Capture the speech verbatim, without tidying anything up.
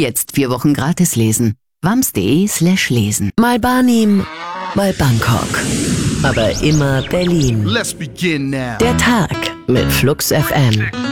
Jetzt vier Wochen gratis lesen. wams.de slash lesen. Mal Barnim, mal Bangkok. Aber immer Berlin. Let's begin now. Der Tag mit Flux F M.